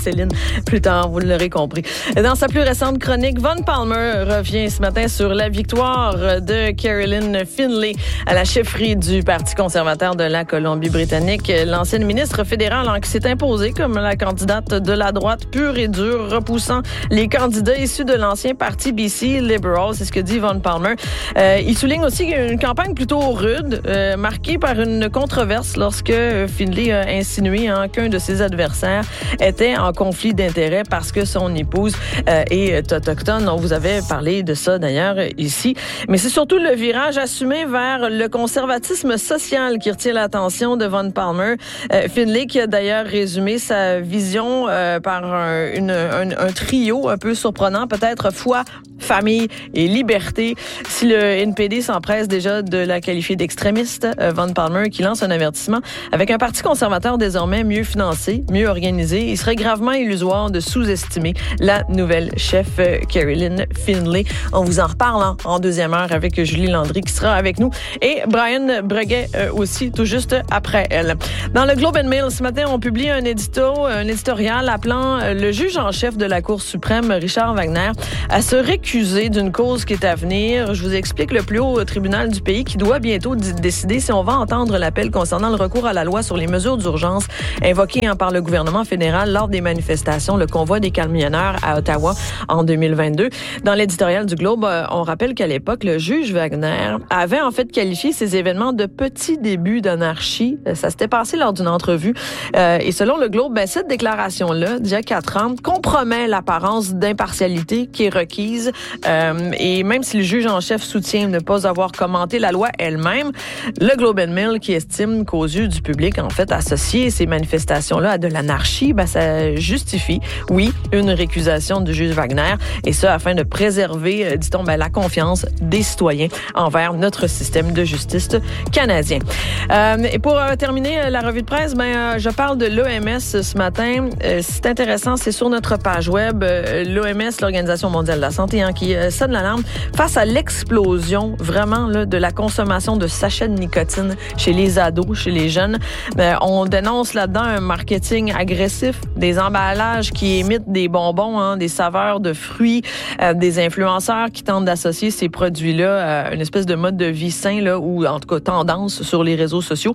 Céline, plus tard, vous l'aurez compris. Dans sa plus récente chronique, Von Palmer revient ce matin sur la victoire de Caroline Finlay à la chefferie du Parti conservateur de la Colombie-Britannique. L'ancienne ministre fédérale qui s'est imposée comme la candidate de la droite pure et dure, repoussant les candidats issus de l'ancien parti BC Liberal. C'est ce que dit Von Palmer. Il souligne aussi une campagne plutôt rude, marquée par une controverse lorsque Finlay a insinué qu'un de ses adversaires était en conflit d'intérêts parce que son épouse est autochtone. On vous avait parlé de ça d'ailleurs ici. Mais c'est surtout le virage assumé vers le conservatisme social qui retient l'attention de Von Palmer. Finlay qui a d'ailleurs résumé sa vision par un trio un peu surprenant, peut-être foi, famille et liberté. Si le NPD s'empresse déjà de la qualifier d'extrémiste, Von Palmer qui lance un avertissement avec un parti conservateur désormais mieux financé, mieux organisé, il serait gravement illusoire de sous-estimer la nouvelle chef Caroline Finlay. On vous en reparle en deuxième heure avec Julie Landry qui sera avec nous et Brian Breguet aussi tout juste après elle. Dans le Globe and Mail ce matin, on publie un éditorial appelant le juge en chef de la Cour suprême, Richard Wagner, à se récuser d'une cause qui est à venir. Je vous explique le plus haut tribunal du pays qui doit bientôt décider si on va entendre l'appel concernant le recours à la loi sur les mesures d'urgence invoquées par le gouvernement fédéral lors des manifestations, le convoi des camionneurs à Ottawa en 2022. Dans l'éditorial du Globe, on rappelle qu'à l'époque, le juge Wagner avait en fait qualifié ces événements de petits débuts d'anarchie. Ça s'était passé lors d'une entrevue. Et selon le Globe, cette déclaration-là, d'il y a 4 ans, compromet l'apparence d'impartialité qui est requise. Et même si le juge en chef soutient ne pas avoir commenté la loi elle-même, le Globe and Mail qui estime qu'aux yeux du public, en fait, associer ces manifestations-là à de l'anarchie, ça justifie, oui, une récusation du juge Wagner, et ce, afin de préserver, dit-on, la confiance des citoyens envers notre système de justice canadien. Et pour terminer la revue de presse, je parle de l'OMS ce matin. C'est intéressant, c'est sur notre page web, l'OMS, l'Organisation mondiale de la santé, qui sonne l'alarme face à l'explosion, vraiment, là, de la consommation de sachets de nicotine chez les ados, chez les jeunes. On dénonce là-dedans un marketing agressif, des emballages qui émettent des bonbons, des saveurs de fruits, des influenceurs qui tentent d'associer ces produits-là à une espèce de mode de vie sain, là, ou en tout cas tendance sur les réseaux sociaux.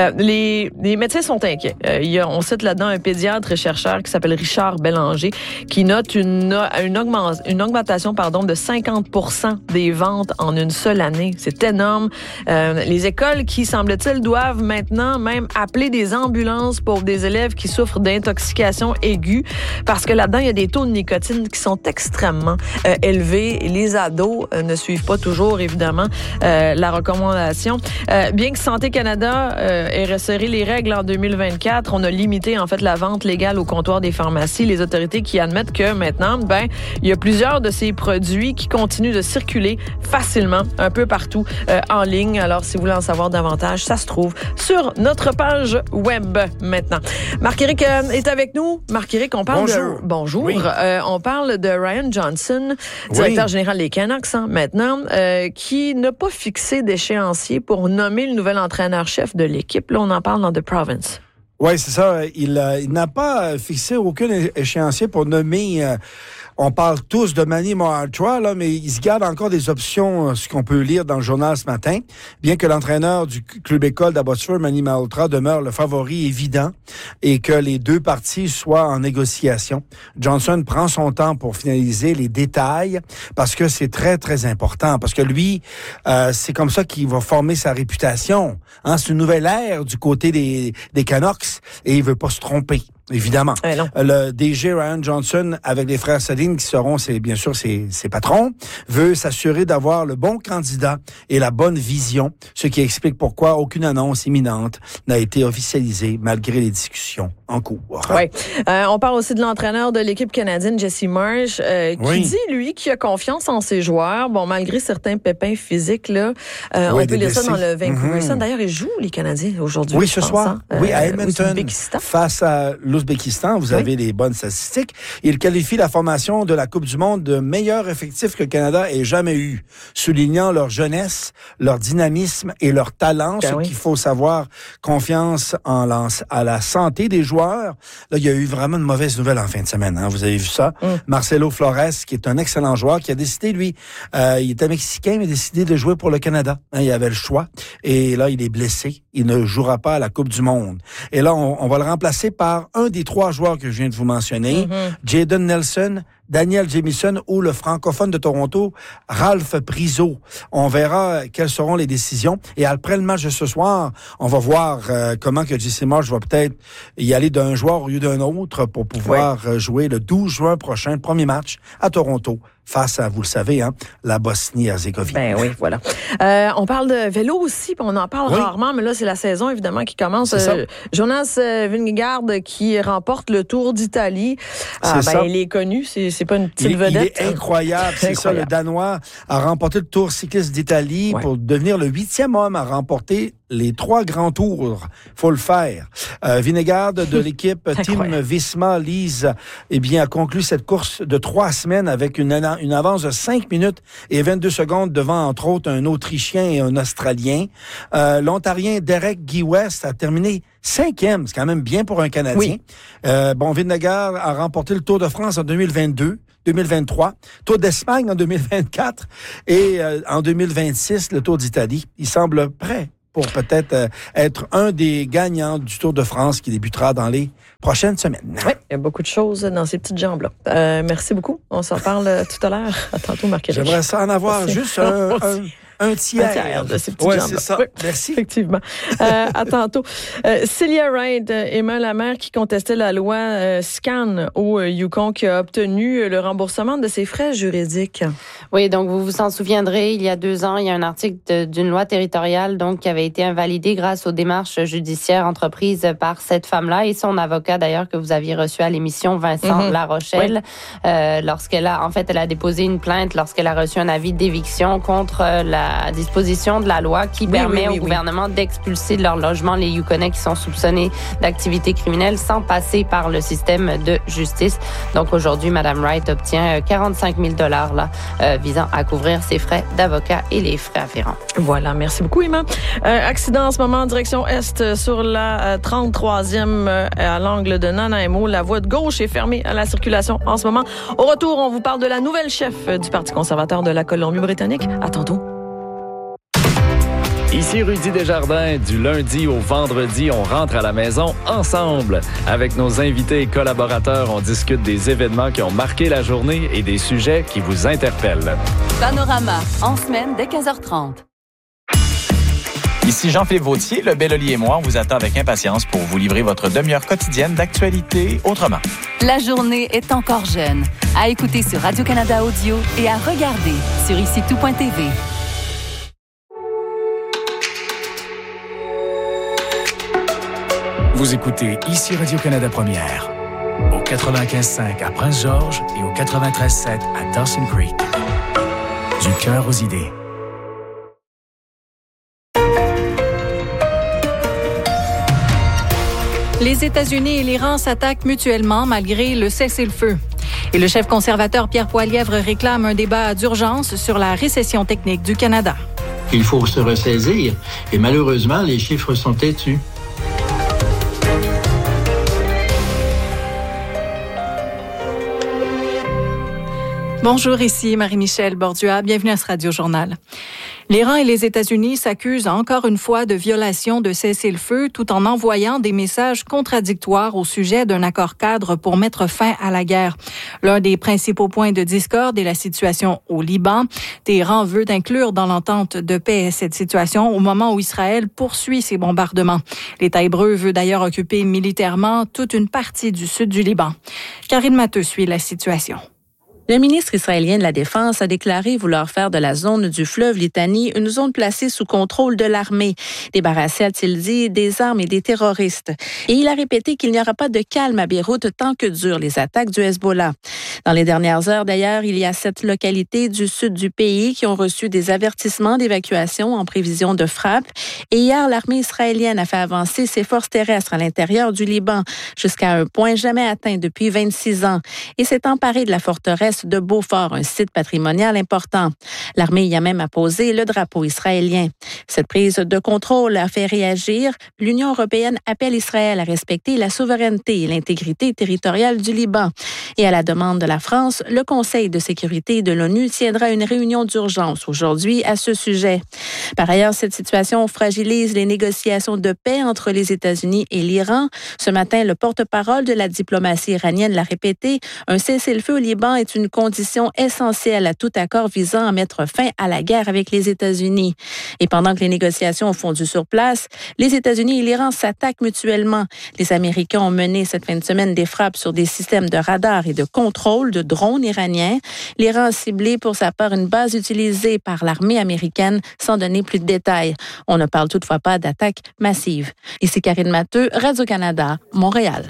Les médecins sont inquiets. On cite là-dedans un pédiatre et chercheur qui s'appelle Richard Bélanger qui note une augmentation de 50% des ventes en une seule année. C'est énorme. Les écoles qui, semble-t-il, doivent maintenant même appeler des ambulances pour des élèves qui souffrent d'intoxication aiguë parce que là-dedans, il y a des taux de nicotine qui sont extrêmement élevés et les ados ne suivent pas toujours, évidemment, la recommandation. Bien que Santé Canada ait resserré les règles en 2024, on a limité en fait la vente légale au comptoir des pharmacies. Les autorités qui admettent que maintenant, il y a plusieurs de ces produits qui continuent de circuler facilement un peu partout en ligne. Alors, si vous voulez en savoir davantage, ça se trouve sur notre page web maintenant. Marc-Éric est avec nous. Marc-Éric, on parle Bonjour. Oui. On parle de Ryan Johnson, directeur général des Canucks maintenant, qui n'a pas fixé d'échéancier pour nommer le nouvel entraîneur-chef de l'équipe. Là, on en parle dans The Province. Oui, c'est ça. Il n'a pas fixé aucun échéancier pour nommer... on parle tous de Manny Malhotra, là, mais il se garde encore des options, ce qu'on peut lire dans le journal ce matin. Bien que l'entraîneur du club école d'Abbotsford, Manny Malhotra, demeure le favori évident et que les deux parties soient en négociation. Johnson prend son temps pour finaliser les détails parce que c'est très, très important. Parce que lui, c'est comme ça qu'il va former sa réputation. C'est une nouvelle ère du côté des Canucks et il veut pas se tromper. Évidemment. Le DG Ryan Johnson, avec les frères Sedin, qui seront, bien sûr, ses patrons, veut s'assurer d'avoir le bon candidat et la bonne vision, ce qui explique pourquoi aucune annonce imminente n'a été officialisée malgré les discussions en cours. Oui. On parle aussi de l'entraîneur de l'équipe canadienne, Jesse Marsh, qui dit, lui, qu'il a confiance en ses joueurs. Bon, malgré certains pépins physiques, là, on peut lire ça dans le Vancouver Sun. D'ailleurs, ils jouent, les Canadiens, aujourd'hui. Oui, ce soir. À Edmonton, face à l'Ouzbékistan. Vous avez les bonnes statistiques. Il qualifie la formation de la Coupe du Monde de meilleur effectif que le Canada ait jamais eu, soulignant leur jeunesse, leur dynamisme et leur talent, qu'il faut savoir, confiance à la santé des joueurs. Là, il y a eu vraiment de mauvaises nouvelles en fin de semaine. Vous avez vu ça? Marcelo Flores, qui est un excellent joueur, qui a décidé, lui, il était mexicain, mais a décidé de jouer pour le Canada. Il avait le choix. Et là, il est blessé. Il ne jouera pas à la Coupe du Monde. Et là, on va le remplacer par un des 3 joueurs que je viens de vous mentionner, Jayden Nelson, Daniel Jamieson ou le francophone de Toronto, Ralph Priso. On verra quelles seront les décisions. Et après le match de ce soir, on va voir comment que JC Marsh va peut-être y aller d'un joueur au lieu d'un autre pour pouvoir jouer le 12 juin prochain, le premier match à Toronto, face à, vous le savez, la Bosnie-Herzégovine. Ben oui, voilà. On parle de vélo aussi, puis on en parle rarement, mais là, c'est la saison, évidemment, qui commence. Jonas Vingegaard qui remporte le Tour d'Italie. Il est connu, c'est pas une petite vedette. Il est incroyable, c'est ça. Le Danois a remporté le Tour cycliste d'Italie pour devenir le 8e homme à remporter les 3 grands tours. Faut le faire. Vingegaard de l'équipe Team Visma Lease, a conclu cette course de 3 semaines avec une avance de 5 minutes et 22 secondes devant, entre autres, un Autrichien et un Australien. L'Ontarien Derek Guy West a terminé 5e. C'est quand même bien pour un Canadien. Vingegaard a remporté le Tour de France en 2022. 2023, Tour d'Espagne en 2024 et en 2026, le Tour d'Italie. Il semble prêt pour peut-être être un des gagnants du Tour de France qui débutera dans les prochaines semaines. Oui, il y a beaucoup de choses dans ces petites jambes-là. Merci beaucoup. On s'en parle tout à l'heure. À tantôt, Marc-Éric. J'aimerais ça en avoir juste un tiers de ces petites jambes. C'est ça. Merci. Effectivement. À tantôt. Celia Wright, Emma Lamère, qui contestait la loi SCAN au Yukon, qui a obtenu le remboursement de ses frais juridiques. Oui, donc vous vous en souviendrez, il y a 2 ans, il y a un article d'une loi territoriale donc qui avait été invalidé grâce aux démarches judiciaires entreprises par cette femme-là et son avocat d'ailleurs que vous aviez reçu à l'émission, Vincent Larochelle, lorsqu'elle a déposé une plainte lorsqu'elle a reçu un avis d'éviction contre la disposition de la loi qui permet au gouvernement d'expulser de leur logement les Yukonais qui sont soupçonnés d'activités criminelles sans passer par le système de justice. Donc aujourd'hui, Mme Wright obtient 45 000 $ visant à couvrir ses frais d'avocat et les frais afférents. Voilà, merci beaucoup, Emma. Accident en ce moment en direction est sur la 33e à l'angle de Nanaimo. La voie de gauche est fermée à la circulation en ce moment. Au retour, on vous parle de la nouvelle chef du Parti conservateur de la Colombie-Britannique. À tantôt. Ici Rudy Desjardins. Du lundi au vendredi, on rentre à la maison ensemble. Avec nos invités et collaborateurs, on discute des événements qui ont marqué la journée et des sujets qui vous interpellent. Panorama, en semaine dès 15h30. Ici Jean-Philippe Vautier, le Belloli et moi, on vous attend avec impatience pour vous livrer votre demi-heure quotidienne d'actualité autrement. La journée est encore jeune. À écouter sur Radio-Canada Audio et à regarder sur ICITout.tv. Vous écoutez ici Radio-Canada Première, au 95.5 à Prince-Georges et au 93.7 à Dawson Creek. Du cœur aux idées. Les États-Unis et l'Iran s'attaquent mutuellement malgré le cessez-le-feu. Et le chef conservateur Pierre Poilievre réclame un débat d'urgence sur la récession technique du Canada. Il faut se ressaisir et malheureusement, les chiffres sont têtus. Bonjour, ici Marie-Michel Bordua. Bienvenue à ce Radio-Journal. L'Iran et les États-Unis s'accusent encore une fois de violation de cessez-le-feu tout en envoyant des messages contradictoires au sujet d'un accord cadre pour mettre fin à la guerre. L'un des principaux points de discorde est la situation au Liban. Téhéran veut inclure dans l'entente de paix cette situation au moment où Israël poursuit ses bombardements. L'État hébreu veut d'ailleurs occuper militairement toute une partie du sud du Liban. Karine Matteux suit la situation. Le ministre israélien de la Défense a déclaré vouloir faire de la zone du fleuve Litanie une zone placée sous contrôle de l'armée, débarrassée, a-t-il dit, des armes et des terroristes. Et il a répété qu'il n'y aura pas de calme à Beyrouth tant que durent les attaques du Hezbollah. Dans les dernières heures, d'ailleurs, il y a 7 localités du sud du pays qui ont reçu des avertissements d'évacuation en prévision de frappe. Et hier, l'armée israélienne a fait avancer ses forces terrestres à l'intérieur du Liban jusqu'à un point jamais atteint depuis 26 ans et s'est emparée de la forteresse de Beaufort, un site patrimonial important. L'armée y a même apposé le drapeau israélien. Cette prise de contrôle a fait réagir. L'Union européenne appelle Israël à respecter la souveraineté et l'intégrité territoriale du Liban. Et à la demande de la France, le Conseil de sécurité de l'ONU tiendra une réunion d'urgence aujourd'hui à ce sujet. Par ailleurs, cette situation fragilise les négociations de paix entre les États-Unis et l'Iran. Ce matin, le porte-parole de la diplomatie iranienne l'a répété, un cessez-le-feu au Liban est une condition essentielle à tout accord visant à mettre fin à la guerre avec les États-Unis. Et pendant que les négociations ont fondu sur place, les États-Unis et l'Iran s'attaquent mutuellement. Les Américains ont mené cette fin de semaine des frappes sur des systèmes de radar et de contrôle de drones iraniens. L'Iran a ciblé pour sa part une base utilisée par l'armée américaine sans donner plus de détails. On ne parle toutefois pas d'attaque massive. Ici Karine Matteux, Radio-Canada, Montréal.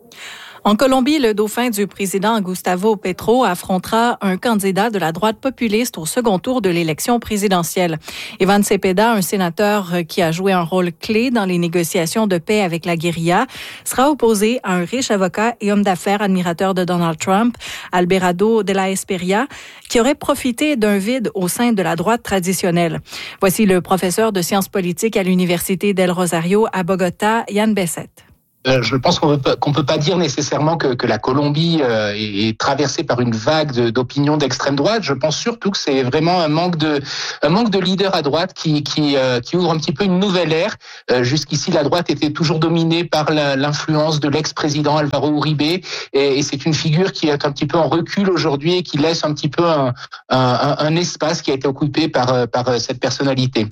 En Colombie, le dauphin du président Gustavo Petro affrontera un candidat de la droite populiste au second tour de l'élection présidentielle. Iván Cepeda, un sénateur qui a joué un rôle clé dans les négociations de paix avec la guérilla, sera opposé à un riche avocat et homme d'affaires admirateur de Donald Trump, Alberardo de la Espriella, qui aurait profité d'un vide au sein de la droite traditionnelle. Voici le professeur de sciences politiques à l'Université del Rosario à Bogota, Yann Bessette. Je pense qu'on peut pas dire nécessairement que la Colombie est traversée par une vague d'opinions d'extrême droite. Je pense surtout que c'est vraiment un manque de leaders à droite qui ouvre un petit peu une nouvelle ère. Jusqu'ici, la droite était toujours dominée par l'influence de l'ex-président Álvaro Uribe, et c'est une figure qui est un petit peu en recul aujourd'hui et qui laisse un petit peu un espace qui a été occupé par cette personnalité.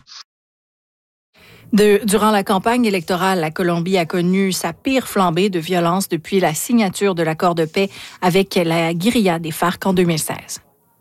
Durant la campagne électorale, la Colombie a connu sa pire flambée de violence depuis la signature de l'accord de paix avec la guérilla des FARC en 2016.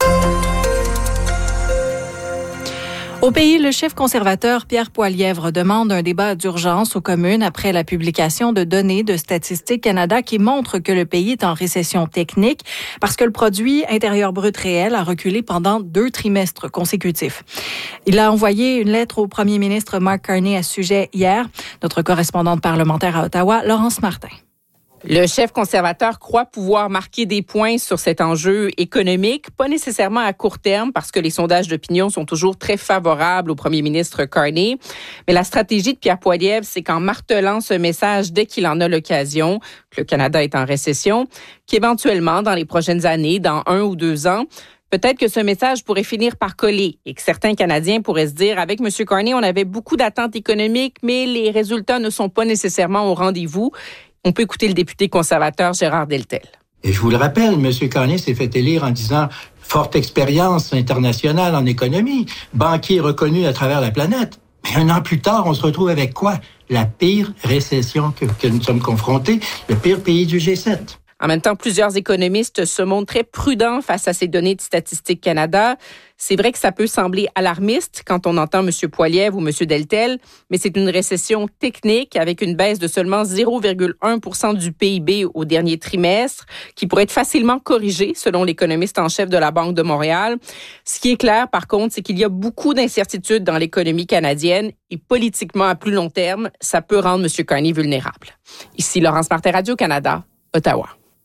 Au pays, le chef conservateur Pierre Poilievre demande un débat d'urgence aux communes après la publication de données de Statistique Canada qui montrent que le pays est en récession technique parce que le produit intérieur brut réel a reculé pendant 2 trimestres consécutifs. Il a envoyé une lettre au premier ministre Mark Carney à ce sujet hier. Notre correspondante parlementaire à Ottawa, Laurence Martin. Le chef conservateur croit pouvoir marquer des points sur cet enjeu économique, pas nécessairement à court terme parce que les sondages d'opinion sont toujours très favorables au premier ministre Carney. Mais la stratégie de Pierre Poilievre, c'est qu'en martelant ce message dès qu'il en a l'occasion, que le Canada est en récession, qu'éventuellement, dans les prochaines années, dans 1 ou 2 ans, peut-être que ce message pourrait finir par coller et que certains Canadiens pourraient se dire, avec M. Carney, on avait beaucoup d'attentes économiques, mais les résultats ne sont pas nécessairement au rendez-vous. On peut écouter le député conservateur Gérard Deltel. Et je vous le rappelle, M. Carney s'est fait élire en disant « forte expérience internationale en économie, banquier reconnu à travers la planète ». Mais 1 an plus tard, on se retrouve avec quoi? La pire récession que nous sommes confrontés, le pire pays du G7. En même temps, plusieurs économistes se montrent très prudents face à ces données de Statistique Canada. C'est vrai que ça peut sembler alarmiste quand on entend M. Poilievre ou M. Deltel, mais c'est une récession technique avec une baisse de seulement 0,1 % du PIB au dernier trimestre qui pourrait être facilement corrigée selon l'économiste en chef de la Banque de Montréal. Ce qui est clair, par contre, c'est qu'il y a beaucoup d'incertitudes dans l'économie canadienne et politiquement, à plus long terme, ça peut rendre M. Carney vulnérable. Ici Laurence Martin, Radio-Canada, Ottawa.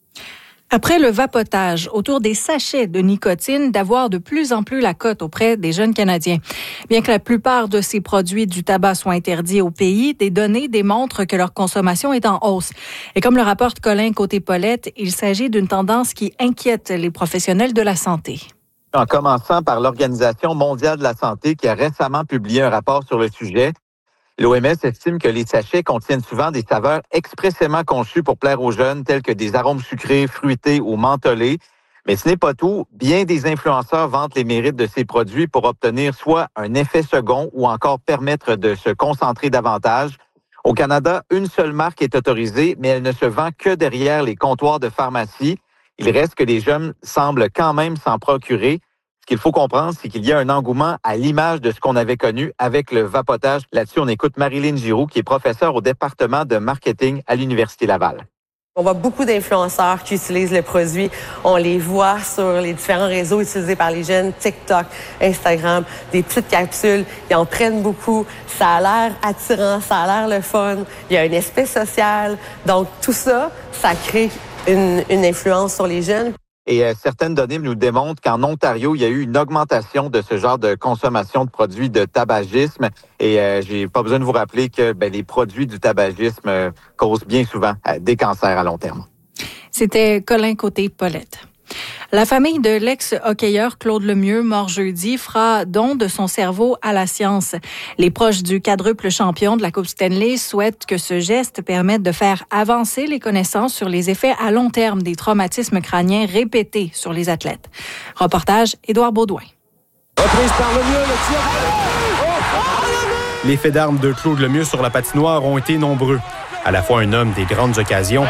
Après le vapotage autour des sachets de nicotine, d'avoir de plus en plus la cote auprès des jeunes Canadiens. Bien que la plupart de ces produits du tabac soient interdits au pays, des données démontrent que leur consommation est en hausse. Et comme le rapporte Colin Côté-Paulette, il s'agit d'une tendance qui inquiète les professionnels de la santé. En commençant par l'Organisation mondiale de la santé qui a récemment publié un rapport sur le sujet, l'OMS estime que les sachets contiennent souvent des saveurs expressément conçues pour plaire aux jeunes, telles que des arômes sucrés, fruités ou mentholés. Mais ce n'est pas tout. Bien des influenceurs vantent les mérites de ces produits pour obtenir soit un effet second ou encore permettre de se concentrer davantage. Au Canada, une seule marque est autorisée, mais elle ne se vend que derrière les comptoirs de pharmacie. Il reste que les jeunes semblent quand même s'en procurer. Ce qu'il faut comprendre, c'est qu'il y a un engouement à l'image de ce qu'on avait connu avec le vapotage. Là-dessus, on écoute Marilyn Giroux, qui est professeure au département de marketing à l'Université Laval. On voit beaucoup d'influenceurs qui utilisent le produit. On les voit sur les différents réseaux utilisés par les jeunes, TikTok, Instagram, des petites capsules. Ils en prennent beaucoup. Ça a l'air attirant, ça a l'air le fun. Il y a un aspect social. Donc, tout ça, ça crée une influence sur les jeunes. Et certaines données nous démontrent qu'en Ontario, il y a eu une augmentation de ce genre de consommation de produits de tabagisme. Et j'ai pas besoin de vous rappeler que les produits du tabagisme causent bien souvent des cancers à long terme. C'était Colin Côté-Paulette. La famille de l'ex-hockeyeur Claude Lemieux, mort jeudi, fera don de son cerveau à la science. Les proches du quadruple champion de la Coupe Stanley souhaitent que ce geste permette de faire avancer les connaissances sur les effets à long terme des traumatismes crâniens répétés sur les athlètes. Reportage, Édouard Baudouin. Reprise par Lemieux, le tir. Les faits d'armes de Claude Lemieux sur la patinoire ont été nombreux. À la fois un homme des grandes occasions,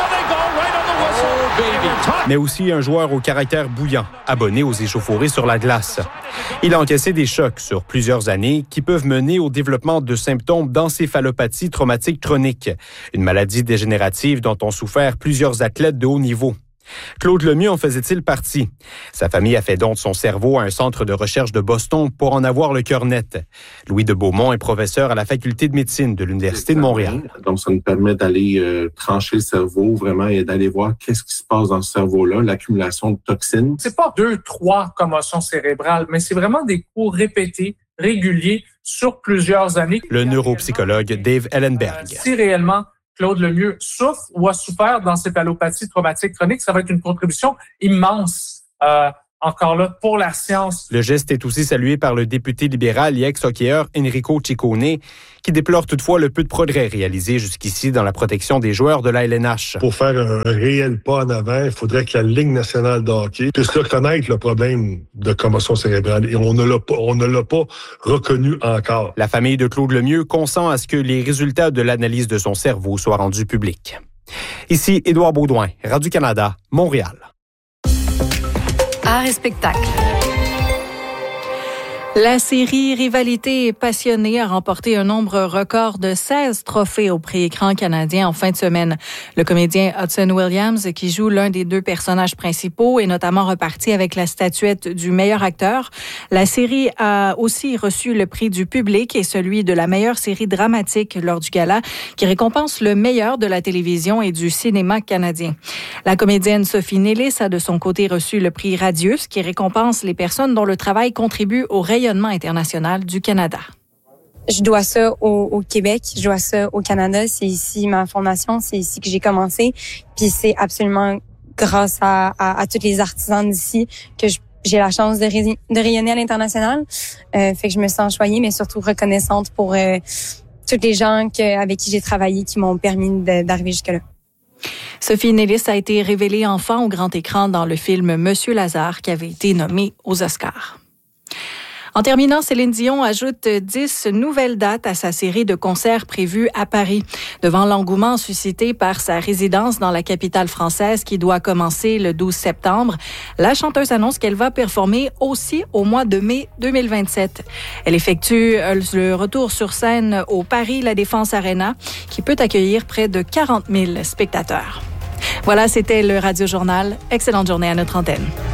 mais aussi un joueur au caractère bouillant, abonné aux échauffourées sur la glace. Il a encaissé des chocs sur plusieurs années qui peuvent mener au développement de symptômes d'encéphalopathie traumatique chronique, une maladie dégénérative dont ont souffert plusieurs athlètes de haut niveau. Claude Lemieux en faisait-il partie? Sa famille a fait don de son cerveau à un centre de recherche de Boston pour en avoir le cœur net. Louis de Beaumont est professeur à la faculté de médecine de l'Université de Montréal. Donc, ça nous permet d'aller trancher le cerveau vraiment et d'aller voir qu'est-ce qui se passe dans ce cerveau-là, l'accumulation de toxines. C'est pas 2-3 commotions cérébrales, mais c'est vraiment des coups répétés, réguliers, sur plusieurs années. Le neuropsychologue Dave Ellenberg. Si réellement Claude Lemieux souffre ou a souffert d'encéphalopathie traumatique chronique, ça va être une contribution immense, encore là, pour la science. Le geste est aussi salué par le député libéral et ex-hockeyeur Enrico Ciccone, qui déplore toutefois le peu de progrès réalisés jusqu'ici dans la protection des joueurs de la LNH. Pour faire un réel pas en avant, il faudrait que la Ligue nationale de hockey puisse reconnaître le problème de commotion cérébrale. Et on ne l'a pas reconnu encore. La famille de Claude Lemieux consent à ce que les résultats de l'analyse de son cerveau soient rendus publics. Ici, Édouard Baudouin, Radio-Canada, Montréal. Art et spectacle. La série Rivalité passionnée a remporté un nombre record de 16 trophées au prix écran canadien en fin de semaine. Le comédien Hudson Williams, qui joue l'un des deux personnages principaux, est notamment reparti avec la statuette du meilleur acteur. La série a aussi reçu le prix du public et celui de la meilleure série dramatique lors du gala, qui récompense le meilleur de la télévision et du cinéma canadien. La comédienne Sophie Nélis a de son côté reçu le prix Radius, qui récompense les personnes dont le travail contribue au rayonnement international du Canada. Je dois ça au Québec, je dois ça au Canada. C'est ici ma formation, c'est ici que j'ai commencé. Puis c'est absolument grâce à tous les artisans d'ici que j'ai la chance de rayonner à l'international. Fait que je me sens choyée, mais surtout reconnaissante pour tous les gens avec qui j'ai travaillé qui m'ont permis d'arriver jusque-là. Sophie Nélis a été révélée enfant au grand écran dans le film Monsieur Lazare, qui avait été nommé aux Oscars. En terminant, Céline Dion ajoute 10 nouvelles dates à sa série de concerts prévus à Paris. Devant l'engouement suscité par sa résidence dans la capitale française qui doit commencer le 12 septembre, la chanteuse annonce qu'elle va performer aussi au mois de mai 2027. Elle effectue le retour sur scène au Paris La Défense Arena qui peut accueillir près de 40 000 spectateurs. Voilà, c'était le Radio Journal. Excellente journée à notre antenne.